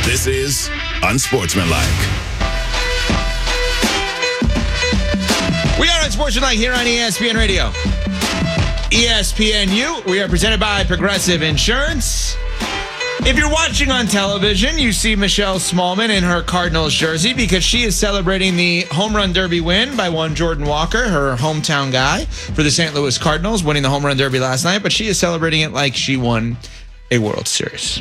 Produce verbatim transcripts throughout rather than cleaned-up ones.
This is Unsportsmanlike. We are Unsportsmanlike here on E S P N Radio. E S P N U, we are presented by Progressive Insurance. If you're watching on television, you see Michelle Smallman in her Cardinals jersey because she is celebrating the home run derby win by one Jordan Walker, her hometown guy, for the Saint Louis Cardinals, winning the home run derby last night. But she is celebrating it like she won a World Series.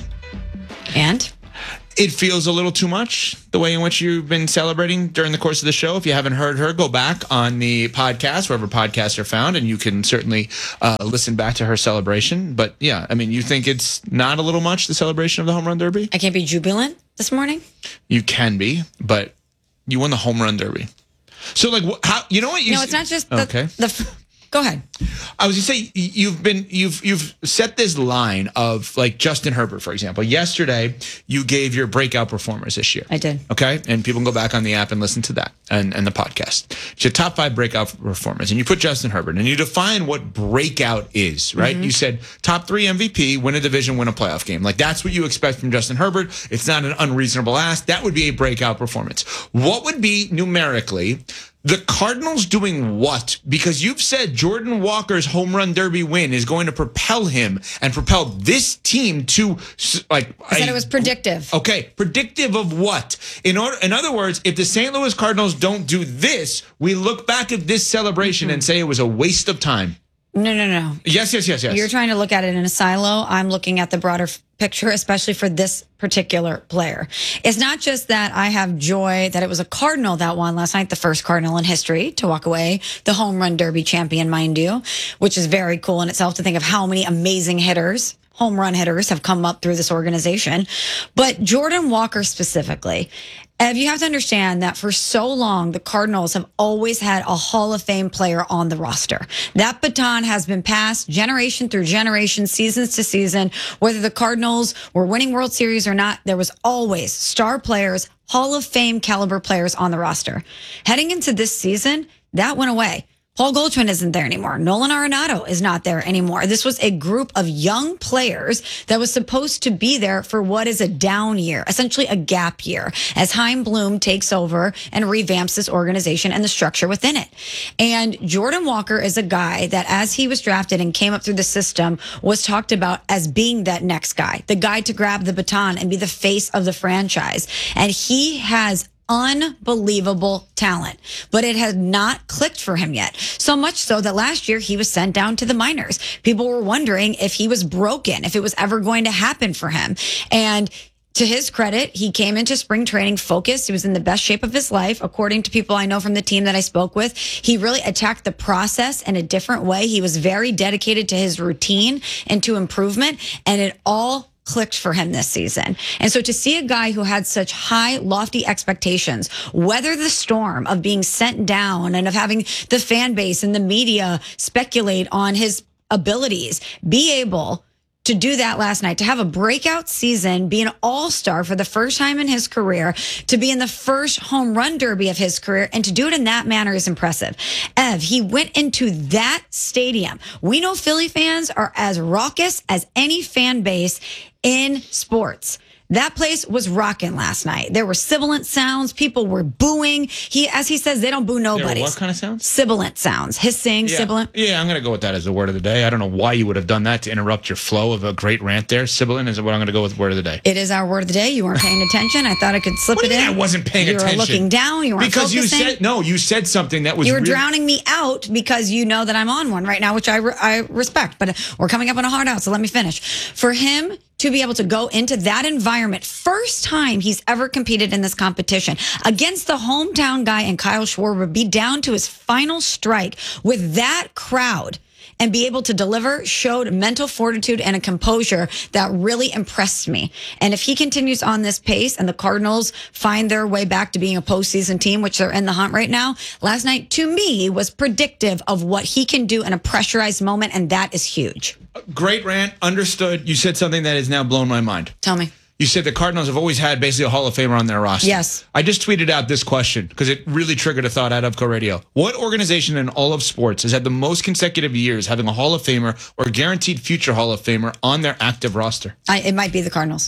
And? It feels a little too much, the way in which you've been celebrating during the course of the show. If you haven't heard her, go back on the podcast, wherever podcasts are found, and you can certainly uh, listen back to her celebration. But yeah, I mean, you think it's not a little much, the celebration of the home run derby? I can't be jubilant this morning? You can be, but you won the home run derby. So, like, how, you know what? You no, it's not just the... Okay. the Go ahead. I was going to say, you've been you've you've set this line of, like, Justin Herbert, for example. Yesterday, you gave your breakout performers this year. I did. Okay, and people can go back on the app and listen to that and, and the podcast. It's your top five breakout performers, and you put Justin Herbert, and you define what breakout is, right? Mm-hmm. You said top three M V P, win a division, win a playoff game. Like, that's what you expect from Justin Herbert. It's not an unreasonable ask. That would be a breakout performance. What would be numerically the Cardinals doing what? Because you've said Jordan Walker's home run derby win is going to propel him and propel this team to, like, I said it was predictive. Okay, predictive of what? In order, in other words, if the Saint Louis Cardinals don't do this, we look back at this celebration mm-hmm. and say it was a waste of time. No, no, no. Yes, yes, yes, yes. You're trying to look at it in a silo. I'm looking at the broader picture, especially for this particular player. It's not just that I have joy that it was a Cardinal that won last night, the first Cardinal in history to walk away, the home run derby champion, mind you, which is very cool in itself to think of how many amazing hitters, home run hitters, have come up through this organization. But Jordan Walker specifically, Ev, you have to understand that for so long, the Cardinals have always had a Hall of Fame player on the roster. That baton has been passed generation through generation, seasons to season. Whether the Cardinals were winning World Series or not, there was always star players, Hall of Fame caliber players on the roster. Heading into this season, that went away. Paul Goldschmidt isn't there anymore. Nolan Arenado is not there anymore. This was a group of young players that was supposed to be there for what is a down year, essentially a gap year, as Chaim Bloom takes over and revamps this organization and the structure within it. And Jordan Walker is a guy that, as he was drafted and came up through the system, was talked about as being that next guy, the guy to grab the baton and be the face of the franchise. And he has unbelievable talent, but it has not clicked for him yet. So much so that last year he was sent down to the minors. People were wondering if he was broken, if it was ever going to happen for him. And to his credit, he came into spring training focused. He was in the best shape of his life. According to people I know from the team that I spoke with, he really attacked the process in a different way. He was very dedicated to his routine and to improvement, and it all clicked for him this season. And so to see a guy who had such high, lofty expectations weather the storm of being sent down and of having the fan base and the media speculate on his abilities, be able to do that last night, to have a breakout season, be an all-star for the first time in his career, to be in the first home run derby of his career, and to do it in that manner is impressive. Ev, he went into that stadium. We know Philly fans are as raucous as any fan base in sports. That place was rocking last night. There were sibilant sounds. People were booing. He, as he says, they don't boo nobody. What kind of sounds? Sibilant sounds. Hissing, yeah. sibilant. Yeah, I'm going to go with that as the word of the day. I don't know why you would have done that to interrupt your flow of a great rant there. Sibilant is what I'm going to go with word of the day. It is our word of the day. You weren't paying attention. I thought I could slip what it do you in. mean I wasn't paying you attention. You were looking down. You weren't because focusing. you said no. You said something that was. You were really... drowning me out because you know that I'm on one right now, which I re- I respect. But we're coming up on a hard out, so let me finish. For him to be able to go into that environment, first time he's ever competed in this competition, against the hometown guy and Kyle Schwarber, be down to his final strike with that crowd and be able to deliver, showed mental fortitude and a composure that really impressed me. And if he continues on this pace and the Cardinals find their way back to being a postseason team, which they're in the hunt right now, last night to me was predictive of what he can do in a pressurized moment, and that is huge. Great rant, understood. You said something that has now blown my mind. Tell me. You said the Cardinals have always had basically a Hall of Famer on their roster. Yes. I just tweeted out this question because it really triggered a thought out of Co Radio. What organization in all of sports has had the most consecutive years having a Hall of Famer or guaranteed future Hall of Famer on their active roster? I, it might be the Cardinals.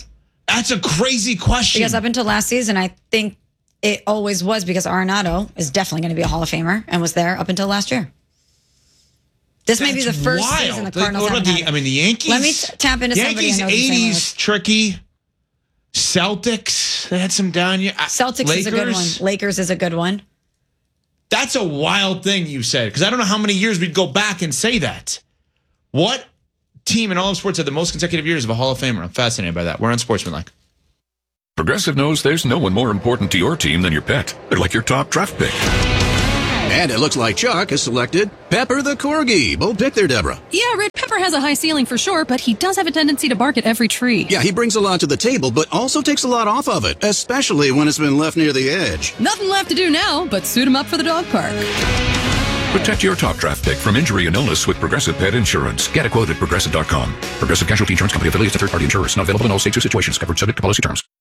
That's a crazy question. Because up until last season, I think it always was because Arenado is definitely going to be a Hall of Famer and was there up until last year. This That's may be the first wild. season the Cardinals like, haven't the, had it. I mean, the Yankees. Let me t- tap into Yankees, somebody I know the same eighties, tricky. Celtics, they had some down year. Celtics Lakers. is a good one. Lakers is a good one. That's a wild thing you said, because I don't know how many years we'd go back and say that. What team in all of sports had the most consecutive years of a Hall of Famer? I'm fascinated by that. We're on Sportsmanlike. Progressive knows there's no one more important to your team than your pet. They're like your top draft pick. And it looks like Chuck has selected Pepper the Corgi. Bold pick there, Deborah. Yeah, Red Pepper has a high ceiling for sure, but he does have a tendency to bark at every tree. Yeah, he brings a lot to the table, but also takes a lot off of it, especially when it's been left near the edge. Nothing left to do now but suit him up for the dog park. Protect your top draft pick from injury and illness with Progressive Pet Insurance. Get a quote at Progressive dot com. Progressive Casualty Insurance Company affiliates to third-party insurers. Not available in all states or situations. Covered subject to policy terms.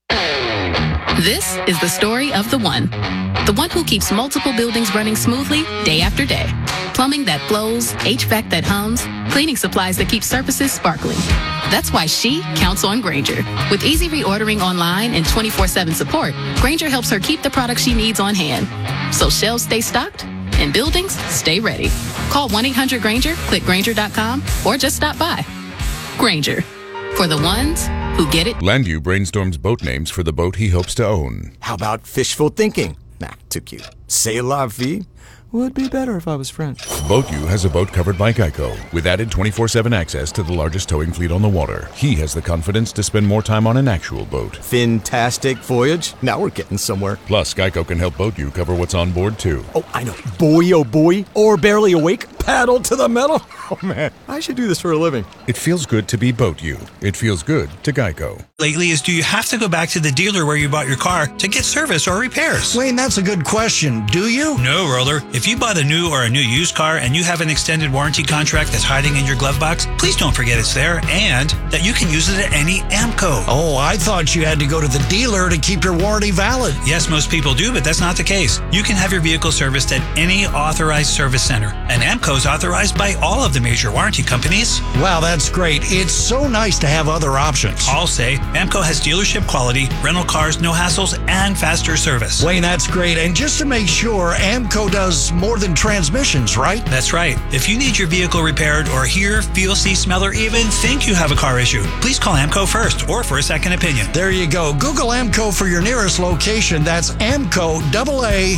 This is the story of the one. The one who keeps multiple buildings running smoothly day after day. Plumbing that flows, H V A C that hums, cleaning supplies that keep surfaces sparkling. That's why she counts on Grainger. With easy reordering online and twenty-four seven support, Grainger helps her keep the products she needs on hand. So shelves stay stocked and buildings stay ready. Call one eight hundred Grainger, click Grainger dot com, or just stop by. Grainger, for the ones who get it. Landu brainstorms boat names for the boat he hopes to own. How about fishful thinking? Nah, too cute. C'est la vie would be better if I was French. BoatU has a boat covered by Geico, with added twenty-four seven access to the largest towing fleet on the water. He has the confidence to spend more time on an actual boat. Fantastic voyage. Now we're getting somewhere. Plus, Geico can help BoatU cover what's on board, too. Oh, I know. Boy, oh boy. Or barely awake. Paddle to the metal. Oh, man. I should do this for a living. It feels good to be BoatU. It feels good to Geico. Lately is, do you have to go back to the dealer where you bought your car to get service or repairs? Wayne, that's a good question. Do you? No, Roller. If you bought a new or a new used car and you have an extended warranty contract that's hiding in your glove box, please don't forget it's there and that you can use it at any AMCO. Oh, I thought you had to go to the dealer to keep your warranty valid. Yes, most people do, but that's not the case. You can have your vehicle serviced at any authorized service center. And AMCO is authorized by all of the major warranty companies. Wow, that's great. It's so nice to have other options. I'll say AMCO has dealership quality, rental cars, no hassles, and faster service. Wayne, that's great. And just to make sure, AMCO does more than transmissions, right? That's right. If you need your vehicle repaired or hear, feel, see, smell, or even think you have a car issue, please call AMCO first or for a second opinion. There you go. Google AMCO for your nearest location. That's AMCO, double A,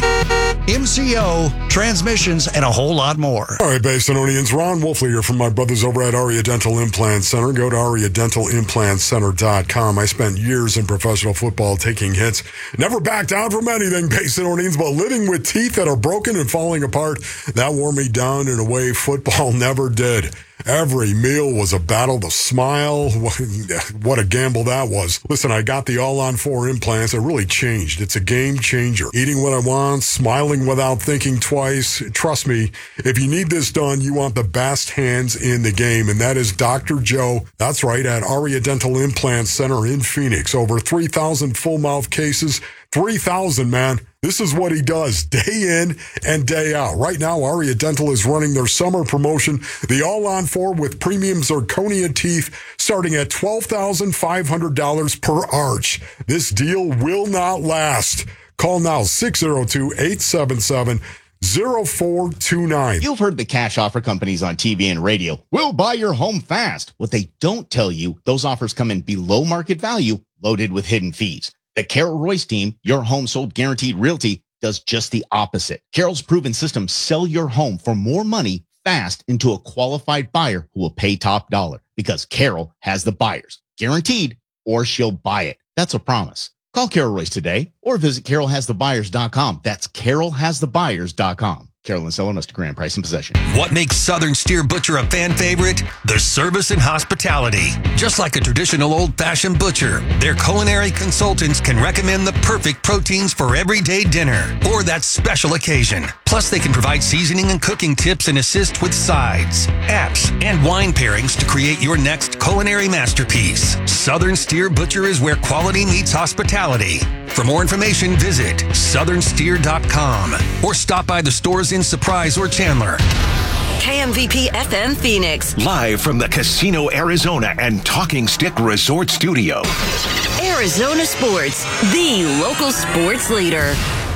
M C O, transmissions, and a whole lot more. All right, Basinonians, Ron Wolfley here from my brothers over at Aria Dental Implant Center. Go to aria dental implant center dot com. I spent years in professional football taking hits. Never backed down from anything, Basinonians, but living with teeth that are broken and falling apart, that wore me down in a way football never did. Every meal was a battle to smile. What a gamble that was. Listen, I got the all-on-four implants. It really changed. It's a game changer. Eating what I want, smiling without thinking twice. Trust me, if you need this done, you want the best hands in the game, and that is Doctor Joe. That's right, at Aria Dental Implant Center in Phoenix. Over three thousand full-mouth cases. three thousand, man. This is what he does day in and day out. Right now, Aria Dental is running their summer promotion, the all-on-four with premium zirconia teeth, starting at twelve thousand five hundred dollars per arch. This deal will not last. Call now, six oh two, eight seven seven, oh four two nine. You've heard the cash offer companies on T V and radio. We'll buy your home fast. What they don't tell you, those offers come in below market value, loaded with hidden fees. The Carol Royce team, your home sold guaranteed realty, does just the opposite. Carol's proven system sell your home for more money fast into a qualified buyer who will pay top dollar because Carol has the buyers guaranteed or she'll buy it. That's a promise. Call Carol Royce today or visit carol has the buyers dot com. That's carol has the buyers dot com. Carol and Seller, Mister Grand Price and Possession. What makes Southern Steer Butcher a fan favorite? Their service and hospitality. Just like a traditional old-fashioned butcher, their culinary consultants can recommend the perfect proteins for everyday dinner or that special occasion. Plus, they can provide seasoning and cooking tips and assist with sides, apps, and wine pairings to create your next culinary masterpiece. Southern Steer Butcher is where quality meets hospitality. For more information, visit southern steer dot com or stop by the stores in Surprise or Chandler. K M V P F M Phoenix. Live from the Casino Arizona and Talking Stick Resort Studio. Arizona Sports, the local sports leader.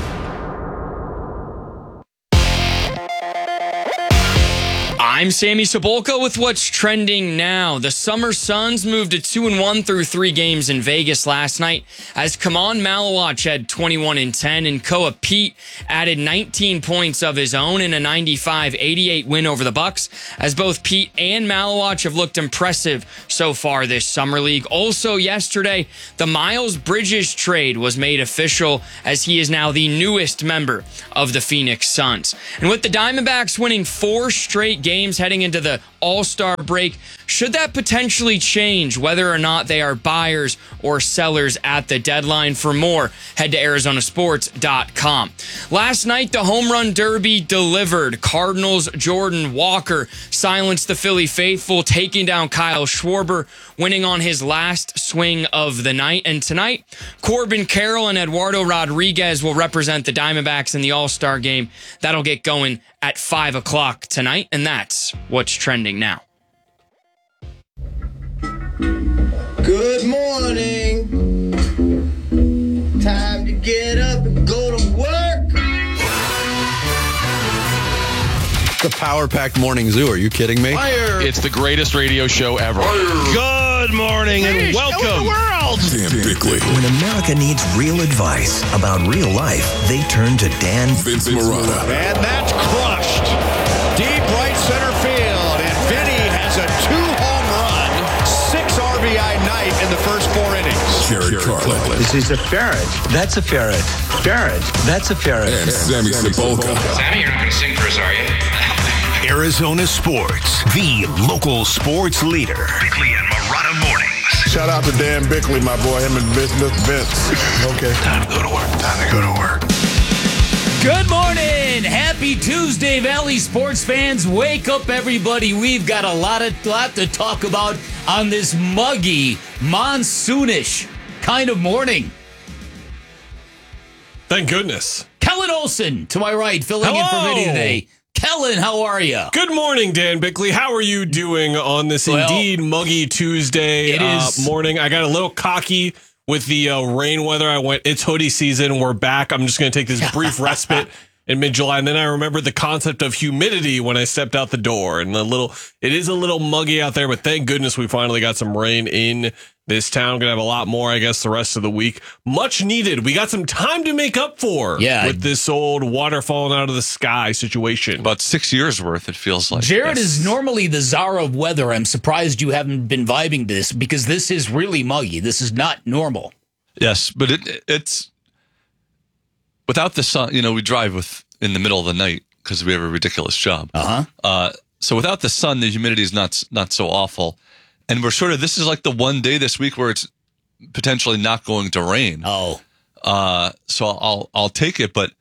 I'm Sammy Cebulka with what's trending now. The Summer Suns moved to two and one through three games in Vegas last night as Kaman Malawach had twenty-one and ten and Koa Pete added nineteen points of his own in a ninety-five eighty-eight win over the Bucks, as both Pete and Malawach have looked impressive so far this summer league. Also yesterday, the Miles Bridges trade was made official as he is now the newest member of the Phoenix Suns. And with the Diamondbacks winning four straight games heading into the All-Star break, should that potentially change whether or not they are buyers or sellers at the deadline? For more, head to Arizona Sports dot com. Last night, the Home Run Derby delivered. Cardinals' Jordan Walker silenced the Philly faithful, taking down Kyle Schwarber, winning on his last swing of the night. And tonight, Corbin Carroll and Eduardo Rodriguez will represent the Diamondbacks in the All-Star game. That'll get going at five o'clock tonight, and that's what's trending now. Good morning. Time to get up and go to work. The power-packed morning zoo. Are you kidding me? Fire. It's the greatest radio show ever. Good morning and Fish, welcome. show the world. Dan Bickley. When America needs real advice about real life, they turn to Dan Vince Marotta. And that's crushed. Deep right center field. And Vinny has a two-home run, six R B I night in the first four innings. Jared Carlin. This is a ferret. That's a ferret. Ferret. That's a ferret. And Sammy Cebulka. Sammy, you're not going to sing for us, are you? Arizona Sports, the local sports leader. Bickley and Marotta Mornings. Shout out to Dan Bickley, my boy. Him and Vince. Vince. Okay. Time to go to work. Time to go to work. Good morning. Happy Tuesday, Valley sports fans. Wake up, everybody. We've got a lot of lot to talk about on this muggy, monsoonish kind of morning. Thank goodness. Kellen Olson, to my right, filling Hello. in for Vinny today. Kellen, how are you? Good morning, Dan Bickley. How are you doing on this Well, indeed muggy Tuesday it uh, is- morning? I got a little cocky with the uh, rain weather. I went, it's hoodie season. We're back. I'm just going to take this brief respite in mid-July. And then I remembered the concept of humidity when I stepped out the door. And a little, it is a little muggy out there, but thank goodness we finally got some rain in this town. Gonna have a lot more, I guess, the rest of the week. Much needed. We got some time to make up for Yeah. with this old water falling out of the sky situation. About six years worth, it feels like. Jared Yes. is normally the czar of weather. I'm surprised you haven't been vibing this because this is really muggy. This is not normal. Yes, but it it's without the sun. You know, we drive with in the middle of the night because we have a ridiculous job. Uh-huh. Uh So without the sun, the humidity is not not so awful, and we're sort of this is like the one day this week where it's potentially not going to rain. Oh, uh, so I'll I'll take it. But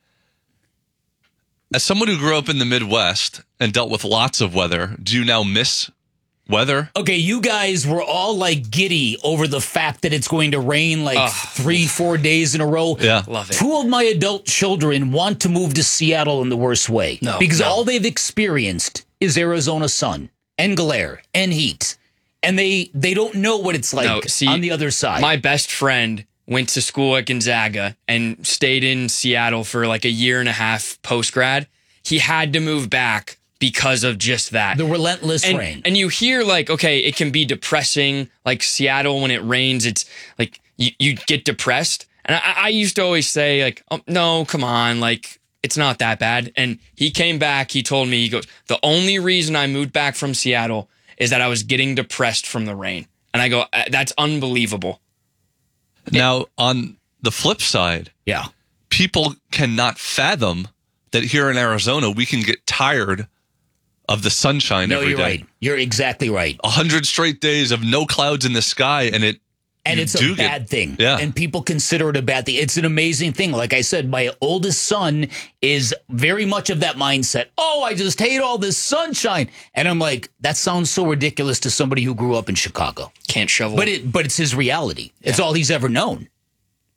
as someone who grew up in the Midwest and dealt with lots of weather, do you now miss weather? Okay, you guys were all like giddy over the fact that it's going to rain like Ugh. three, four days in a row. Yeah. Love it. Two of my adult children want to move to Seattle in the worst way. No, because no. all they've experienced is Arizona sun and glare and heat. And they they don't know what it's like No, see, on the other side. My best friend went to school at Gonzaga and stayed in Seattle for like a year and a half post-grad. He had to move back because of just that. The relentless and, rain. And you hear like, okay, it can be depressing. Like Seattle, when it rains, it's like you, you get depressed. And I, I used to always say like, oh, no, come on. Like, it's not that bad. And he came back. He told me, he goes, the only reason I moved back from Seattle is that I was getting depressed from the rain. And I go, that's unbelievable. Now, on the flip side, yeah, people cannot fathom that here in Arizona, we can get tired of the sunshine no, every you're day. right. You're exactly right. A hundred straight days of no clouds in the sky, and it And you it's do a bad get, thing. Yeah. And people consider it a bad thing. It's an amazing thing. Like I said, my oldest son is very much of that mindset. Oh, I just hate all this sunshine. And I'm like, that sounds so ridiculous to somebody who grew up in Chicago. Can't shovel. But it but it's his reality. It's all he's ever known.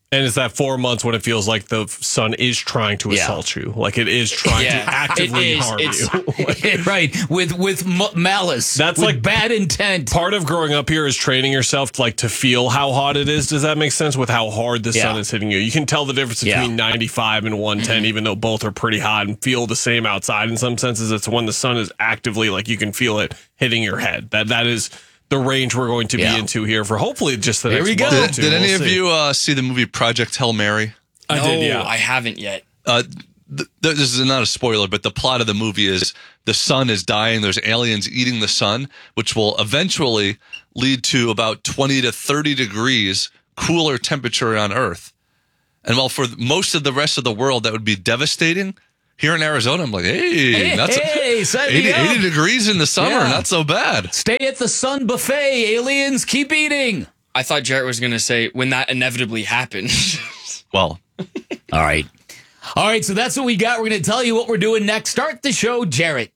And it's that four months when it feels like the sun is trying to Yeah. assault you. Like it is trying Yeah. to actively It is. harm It's- you. right. With with m- malice. That's with like bad intent. Part of growing up here is training yourself to like to feel how hot it is. Does that make sense with how hard the Yeah. sun is hitting you? You can tell the difference Yeah. between ninety-five and one ten, even though both are pretty hot and feel the same outside. In some senses, it's when the sun is actively like you can feel it hitting your head. That that is the range we're going to Yeah. be into here for hopefully just the Here next we go. month or Did, two. did any We'll of see. you uh, see the movie Project Hail Mary? I no, did, yeah. I haven't yet. Uh, th- th- this is not a spoiler, but the plot of the movie is the sun is dying. There's aliens eating the sun, which will eventually lead to about twenty to thirty degrees cooler temperature on Earth. And while for most of the rest of the world, that would be devastating. Here in Arizona, I'm like, hey, Hey, that's hey, sign me eighty, up. eighty degrees in the summer. Yeah. Not so bad. Stay at the sun buffet. Aliens, keep eating. I thought Jarrett was going to say when that inevitably happened. Well, All right. All right, so that's what we got. We're going to tell you what we're doing next. Start the show, Jarrett.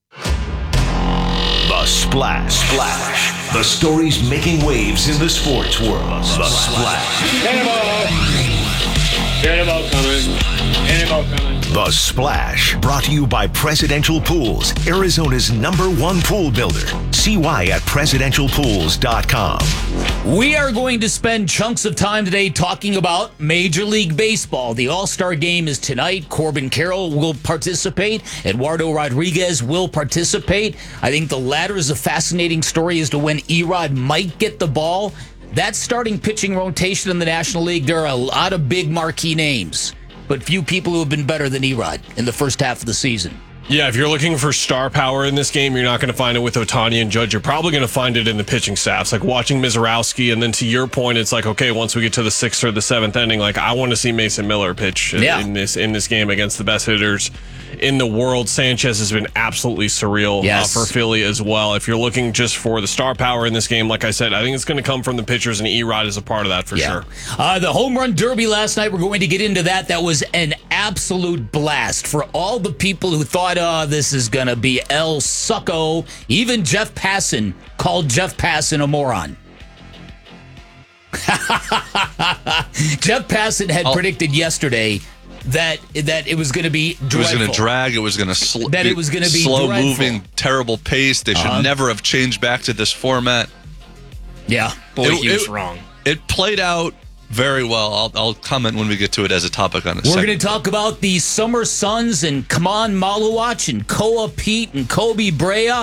The Splash. Splash. The stories making waves in the sports world. The Splash. Cannonball coming. Cannonball coming. The Splash. Brought to you by Presidential Pools, Arizona's number one pool builder. See why at presidential pools dot com. We are going to spend chunks of time today talking about Major League Baseball. The All-Star Game is tonight. Corbin Carroll will participate. Eduardo Rodriguez will participate. I think the latter is a fascinating story as to when Erod might get the ball. That starting pitching rotation in the National League, there are a lot of big marquee names, but few people who have been better than Erod in the first half of the season. Yeah, if you're looking for star power in this game, you're not going to find it with Ohtani and Judge. You're probably going to find it in the pitching staffs. Like watching Mizorowski, and then to your point, it's like, okay, once we get to the sixth or the seventh inning, like I want to see Mason Miller pitch in, Yeah. in this in this game against the best hitters in the world. Sanchez has been absolutely surreal Yes. uh, for Philly as well. If you're looking just for the star power in this game, like I said, I think it's going to come from the pitchers, and Erod is a part of that for Yeah. sure. Uh, the home run derby last night, we're going to get into that. That was an absolute blast for all the people who thought, uh, this is going to be El Succo. Even Jeff Passan called Jeff Passan a moron. Jeff Passan had I'll- predicted yesterday that that it was going to be dreadful. It was going to drag. It was going to sl- That it was gonna be slow dreadful. moving, terrible pace. They should Uh-huh. never have changed back to this format. Yeah. Boy, It- he was it- wrong. It played out very well. I'll, I'll comment when we get to it as a topic on a We're second. going to talk about the Summer Suns and Kaman Malawach and Koa Pete and Kobe Brea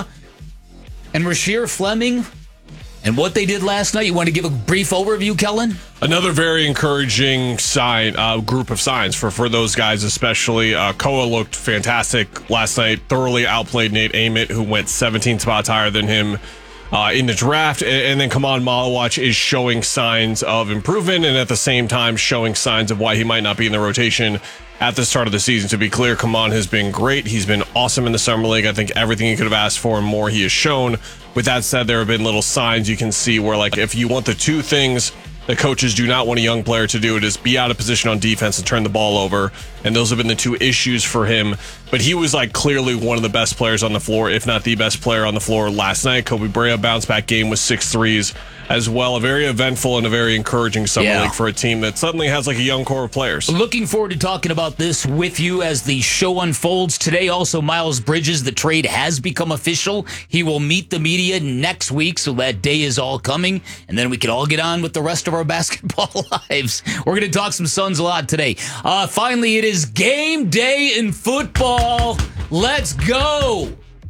and Rasheer Fleming and what they did last night. You want to give a brief overview, Kellen? Another very encouraging sign, uh, group of signs for, for those guys, especially. Uh, Koa looked fantastic last night, thoroughly outplayed Nate Ament, who went seventeen spots higher than him uh, in the draft. And, and then Kaman Malawach is showing signs of improvement and at the same time showing signs of why he might not be in the rotation at the start of the season. To be clear, Kaman has been great. He's been awesome in the Summer League. I think everything you could have asked for and more he has shown. With that said, there have been little signs you can see where, like, if you want the two things the coaches do not want a young player to do, it is be out of position on defense and turn the ball over. And those have been the two issues for him. But he was like clearly one of the best players on the floor, if not the best player on the floor last night. Kobe Brea bounce back game with six threes as well. A very eventful and a very encouraging summer Yeah. league for a team that suddenly has like a young core of players. Looking forward to talking about this with you as the show unfolds today. Also, Miles Bridges, the trade has become official. He will meet the media next week, so that day is all coming. And then we can all get on with the rest of our basketball lives. We're going to talk some Suns a lot today. Uh, finally, it is game day in football. Let's go.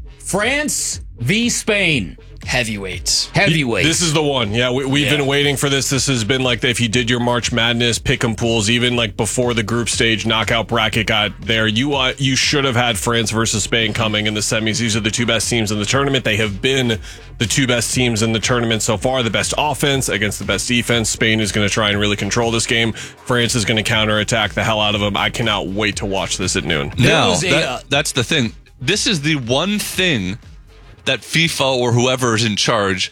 France v. Spain. Heavyweights. Heavyweights. This is the one. Yeah, we, we've Yeah. been waiting for this. This has been like if you did your March Madness pick'em pools, even like before the group stage knockout bracket got there, you uh, you should have had France versus Spain coming in the semis. These are the two best teams in the tournament. They have been the two best teams in the tournament so far. The best offense against the best defense. Spain is going to try and really control this game. France is going to counterattack the hell out of them. I cannot wait to watch this at noon. Now, was a, that- uh, that's the thing. This is the one thing that FIFA or whoever is in charge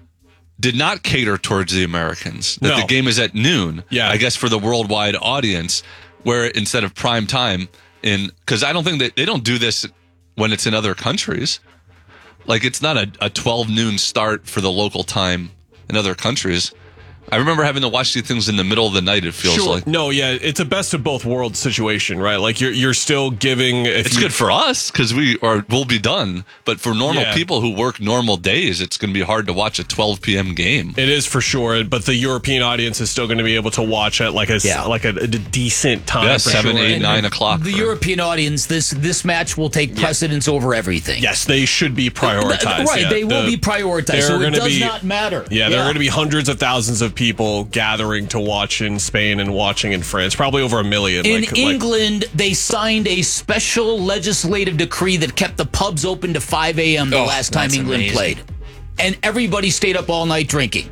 did not cater towards the Americans. That No. the game is at noon. Yeah. I guess for the worldwide audience, where instead of prime time in, because I don't think that they don't do this when it's in other countries. Like it's not a, a twelve noon start for the local time in other countries. I remember having to watch these things in the middle of the night, it feels sure. like. No, yeah, it's a best of both worlds situation, right? Like you're you're still giving. If it's you, good for us because we are we'll be done. But for normal Yeah. people who work normal days, it's going to be hard to watch a twelve p.m. game. It is for sure, but the European audience is still going to be able to watch at like a Yeah. like a, a decent time. Yeah, for seven, sure. eight, And- nine o'clock. The for- European audience, this this match will take precedence over everything. Yes, they should be prioritized. Right, yeah. they will The- be prioritized, there so are it gonna does be- not matter. Yeah, there are going to be hundreds of thousands of people gathering to watch in Spain and watching in France. Probably over a million. In like, like, England, they signed a special legislative decree that kept the pubs open to five a.m. the Oh, last time that's England amazing. played. And everybody stayed up all night drinking.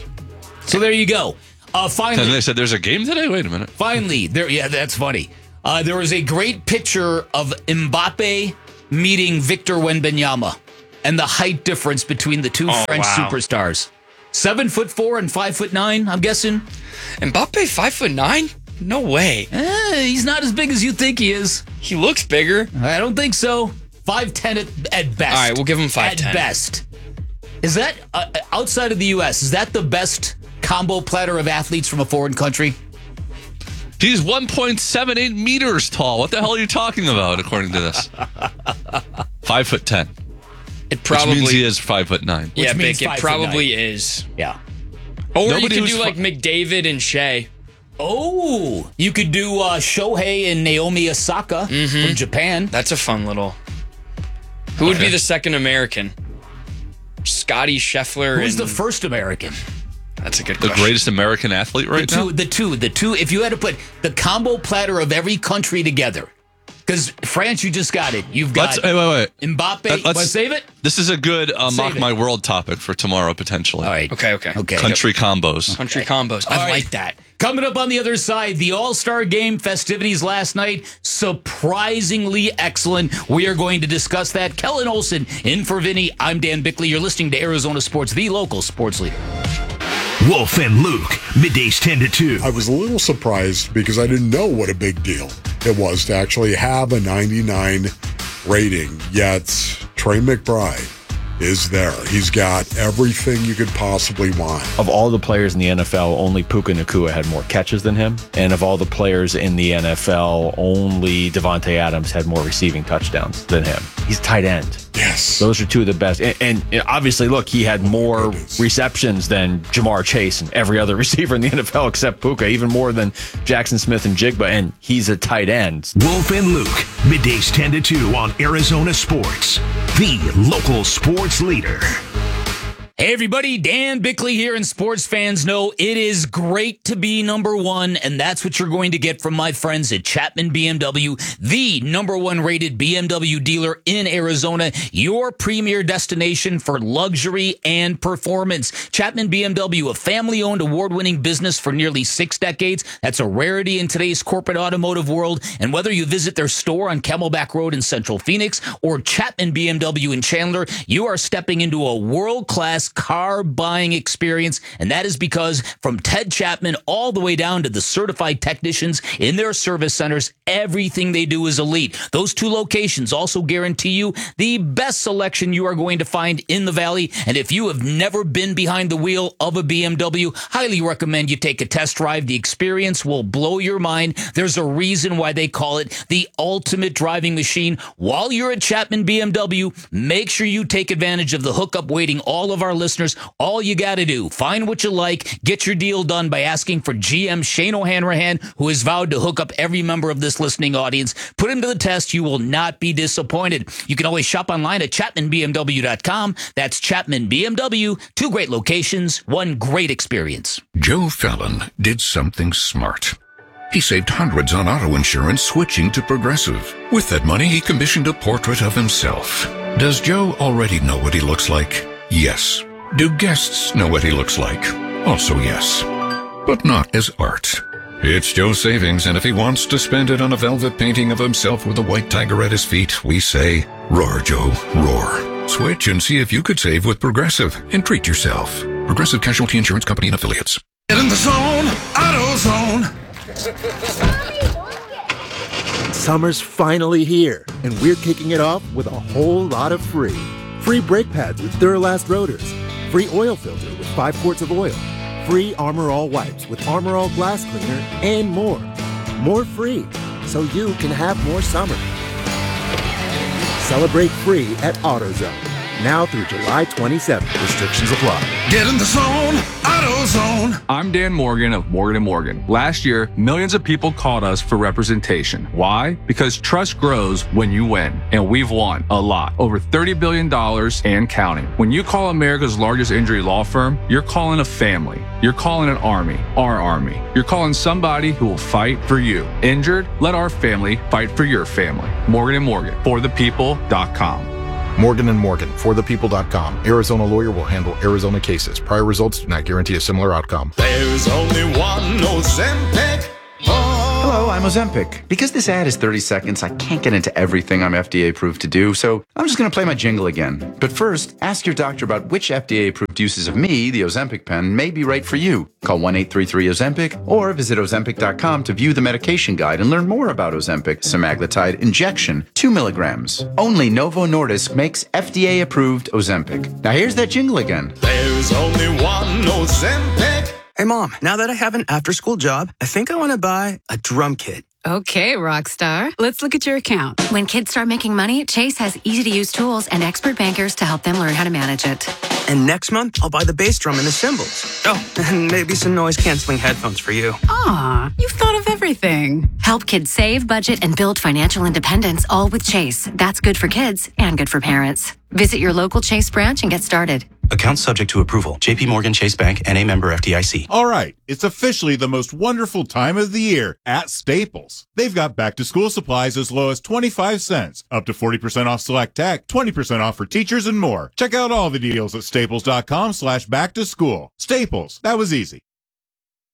So there you go. Uh, And finally, they said, there's a game today? Wait a minute. finally, there. Yeah, that's funny. Uh, there was a great picture of Mbappe meeting Victor Wembanyama and the height difference between the two Oh, French wow. superstars. Seven foot four and five foot nine, I'm guessing. Mbappe five foot nine? No way. Eh, he's not as big as you think he is. He looks bigger. I don't think so. five ten at, at best. All right, we'll give him five ten. At best. Is that, uh, outside of the U S, is that the best combo platter of athletes from a foreign country? He's one point seven eight meters tall. What the hell are you talking about, according to this? Five foot ten. It probably Which means he is five foot nine. Yeah, Which means Bick, it five foot probably nine. is. Yeah. Or Nobody you could was do fu- like McDavid and Shea. Oh, you could do uh, Shohei and Naomi Osaka Mm-hmm. from Japan. That's a fun little. Who would be the second American? Scotty Scheffler. Who's and... the first American? That's a good The question. greatest American athlete right the two, now? the two, the two. If you had to put the combo platter of every country together, because France, you just got it. You've got Let's, wait, wait, wait. Mbappe. Let- let's- Want to save it? This is a good uh, Save Mock it. My World topic for tomorrow, potentially. All right. Okay, okay. Okay. Country combos. Country combos. I All right. like that. Coming up on the other side, the All-Star Game festivities last night, surprisingly excellent. We are going to discuss that. Kellen Olson in for Vinny. I'm Dan Bickley. You're listening to Arizona Sports, the local sports leader. Wolf and Luke, middays ten to two. I was a little surprised because I didn't know what a big deal it was to actually have a ninety-nine rating, yet Trey McBride is there. He's got everything you could possibly want. Of all the players in the N F L, only Puka Nacua had more catches than him. And of all the players in the N F L, only Devontae Adams had more receiving touchdowns than him. He's tight end. Yes. Those are two of the best. And, and, and obviously, look, he had more receptions than Jamar Chase and every other receiver in the N F L except Puka, even more than Jackson Smith and Jigba. And he's a tight end. Wolf and Luke, middays ten to two on Arizona Sports, the local sports leader. Hey everybody, Dan Bickley here, and sports fans know it is great to be number one, and that's what you're going to get from my friends at Chapman B M W, the number one rated B M W dealer in Arizona, your premier destination for luxury and performance. Chapman B M W, a family-owned, award-winning business for nearly six decades. That's a rarity in today's corporate automotive world, and whether you visit their store on Camelback Road in Central Phoenix or Chapman B M W in Chandler, you are stepping into a world-class car buying experience, and that is because from Ted Chapman all the way down to the certified technicians in their service centers, everything they do is elite. Those two locations also guarantee you the best selection you are going to find in the Valley, and if you have never been behind the wheel of a B M W, highly recommend you take a test drive. The experience will blow your mind. There's a reason why they call it the ultimate driving machine. While you're at Chapman B M W, make sure you take advantage of the hookup waiting all of our listeners. All you got to do, find what you like, get your deal done by asking for G M Shane O'Hanrahan, who has vowed to hook up every member of this listening audience. Put him to the test. You will not be disappointed. You can always shop online at chapman b m w dot com. That's Chapman B M W. Two great locations, one great experience. Joe Fallon did something smart. He saved hundreds on auto insurance switching to Progressive. With that money, he commissioned a portrait of himself. Does Joe already know what he looks like? Yes. Do guests know what he looks like? Also yes. But not as art. It's Joe's savings, and if he wants to spend it on a velvet painting of himself with a white tiger at his feet, we say, roar, Joe, roar. Switch and see if you could save with Progressive and treat yourself. Progressive Casualty Insurance Company and Affiliates. Get in the zone, AutoZone. Summer's finally here, and we're kicking it off with a whole lot of free. Free brake pads with Duralast rotors. Free oil filter with five quarts of oil. free Armor All wipes with Armor All glass cleaner, and more. More free, so you can have more summer. Celebrate free at AutoZone. Now through July twenty-seventh. Restrictions apply. Get in the zone, AutoZone. I'm Dan Morgan of Morgan and Morgan. Last year, millions of people called us for representation. Why? Because trust grows when you win. And we've won a lot. Over thirty billion dollars and counting. When you call America's largest injury law firm, you're calling a family. You're calling an army. Our army. You're calling somebody who will fight for you. Injured? Let our family fight for your family. Morgan and Morgan. For the people dot com. Morgan and Morgan, for the people dot com. Arizona lawyer will handle Arizona cases. Prior results do not guarantee a similar outcome. There's only one Ozempic. Hello, I'm Ozempic. Because this ad is thirty seconds, I can't get into everything I'm F D A approved to do, so I'm just going to play my jingle again. But first, ask your doctor about which F D A approved uses of me, the Ozempic pen, may be right for you. Call one eight three three Ozempic or visit Ozempic dot com to view the medication guide and learn more about Ozempic semaglutide injection, two milligrams. Only Novo Nordisk makes F D A approved Ozempic. Now here's that jingle again. There's only one Ozempic. Hey, Mom, now that I have an after-school job, I think I want to buy a drum kit. Okay, Rockstar. Let's look at your account. When kids start making money, Chase has easy-to-use tools and expert bankers to help them learn how to manage it. And next month, I'll buy the bass drum and the cymbals. Oh, and maybe some noise-canceling headphones for you. Aw, you've thought of everything. Help kids save, budget, and build financial independence, all with Chase. That's good for kids and good for parents. Visit your local Chase branch and get started. Account subject to approval. J P Morgan Chase Bank, N A member F D I C. All right, it's officially the most wonderful time of the year at Staples. They've got back-to-school supplies as low as twenty-five cents, up to forty percent off select tech, twenty percent off for teachers, and more. Check out all the deals at staples dot com slash back to school. Staples, that was easy.